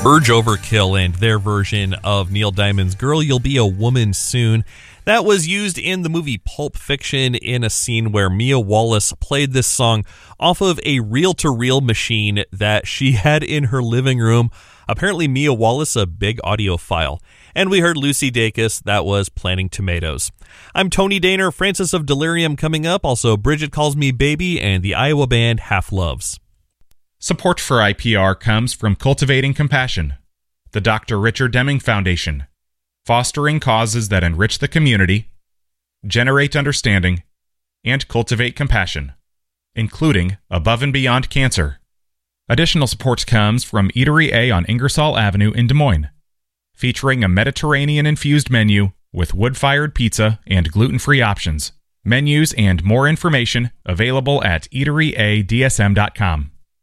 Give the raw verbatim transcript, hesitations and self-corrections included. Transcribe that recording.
Urge Overkill and their version of Neil Diamond's Girl, You'll Be a Woman Soon. That was used in the movie Pulp Fiction in a scene where Mia Wallace played this song off of a reel-to-reel machine that she had in her living room. Apparently Mia Wallace, a big audiophile. And we heard Lucy Dacus, that was Planting Tomatoes. I'm Tony Daner, Francis of Delirium coming up, also Bridget Calls Me Baby, and the Iowa band Half Loves. Support for I P R comes from Cultivating Compassion, the Doctor Richard Deming Foundation, fostering causes that enrich the community, generate understanding, and cultivate compassion, including Above and Beyond Cancer. Additional support comes from Eatery A on Ingersoll Avenue in Des Moines, featuring a Mediterranean-infused menu with wood-fired pizza and gluten-free options. Menus and more information available at eatery a d s m dot com.